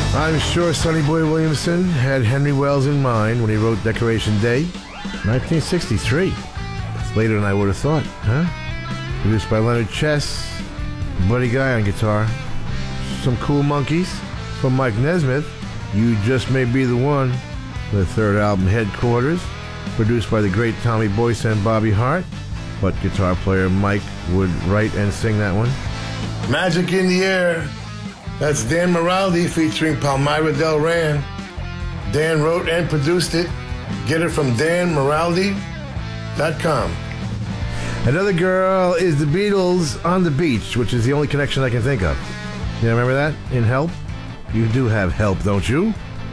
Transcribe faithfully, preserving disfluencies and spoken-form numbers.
I'm sure Sonny Boy Williamson had Henry Wells in mind when he wrote Decoration Day, nineteen sixty-three. It's later than I would have thought, huh? Produced by Leonard Chess, Buddy Guy on guitar. Some Cool Monkeys from Mike Nesmith, You Just May Be the One. The third album, Headquarters, produced by the great Tommy Boyce and Bobby Hart, but guitar player Mike would write and sing that one. Magic in the Air. That's Dan Moraldi featuring Palmyra Del Rey. Dan wrote and produced it. Get it from dan moraldi dot com. Another girl is the Beatles on the Beach, which is the only connection I can think of. You remember that in Help? You do have Help, don't you?